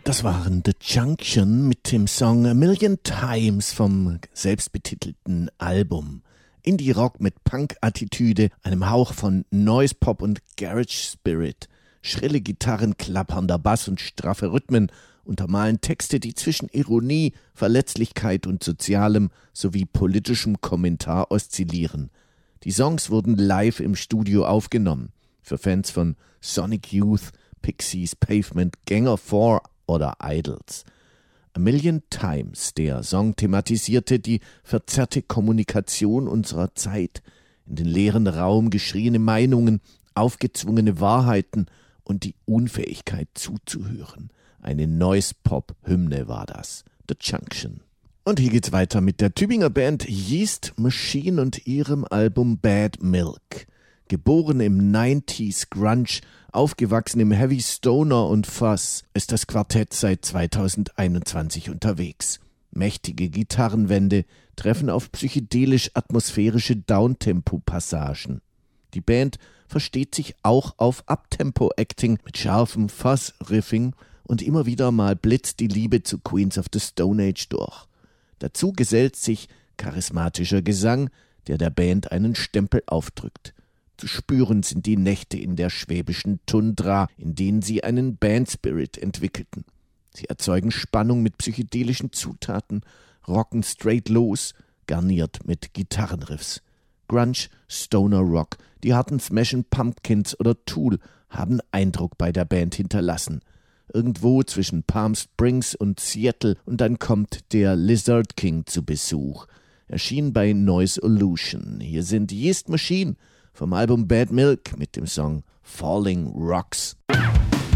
Das waren The Junction mit dem Song A Million Times vom selbstbetitelten Album. Indie-Rock mit Punk-Attitüde, einem Hauch von Noise-Pop und Garage-Spirit. Schrille Gitarren, klappernder Bass und straffe Rhythmen untermalen Texte, die zwischen Ironie, Verletzlichkeit und sozialem sowie politischem Kommentar oszillieren. Die Songs wurden live im Studio aufgenommen. Für Fans von Sonic Youth, Pixies, Pavement, Gang of Four oder Idols. A Million Times, der Song thematisierte die verzerrte Kommunikation unserer Zeit, in den leeren Raum geschrieene Meinungen, aufgezwungene Wahrheiten und die Unfähigkeit zuzuhören. Eine Noise-Pop-Hymne war das, The Junction. Und hier geht's weiter mit der Tübinger Band Yeast Machine und ihrem Album Bad Milk. Geboren im 90s Grunge, aufgewachsen im Heavy Stoner und Fuzz, ist das Quartett seit 2021 unterwegs. Mächtige Gitarrenwände treffen auf psychedelisch-atmosphärische Downtempo-Passagen. Die Band versteht sich auch auf Uptempo-Acting mit scharfem Fuzz-Riffing und immer wieder mal blitzt die Liebe zu Queens of the Stone Age durch. Dazu gesellt sich charismatischer Gesang, der Band einen Stempel aufdrückt. Zu spüren sind die Nächte in der schwäbischen Tundra, in denen sie einen Bandspirit entwickelten. Sie erzeugen Spannung mit psychedelischen Zutaten, rocken straight los, garniert mit Gitarrenriffs. Grunge, Stoner Rock, die harten Smashing Pumpkins oder Tool haben Eindruck bei der Band hinterlassen. Irgendwo zwischen Palm Springs und Seattle und dann kommt der Lizard King zu Besuch. Erschien bei Noise Illusion. Hier sind Yeast Machine vom Album Bad Milk mit dem Song Falling Rocks.